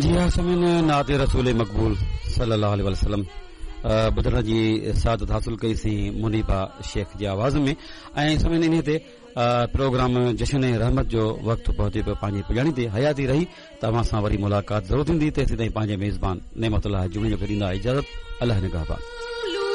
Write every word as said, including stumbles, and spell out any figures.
जी हाँ समीन नात रसूल मक़बूल सल्लल्लाहु अलैहि वसल्लम ॿुधण जी सादत हासिल कईसीं मुनीबा शेख जी आवाज़ में ऐं समीन इन ते प्रोग्राम जशन रहमत जो वक़्तु पहुचे पियो पंहिंजी पुॼाणी ते हयाती रही तव्हां सां वरी मुलाक़ात ज़रूरु थींदी तेसीं ताईं पंहिंजे मेज़बान नेमतुल्लाह जुमे जो ॾींदा इजाज़त अल्लाह निगहबान।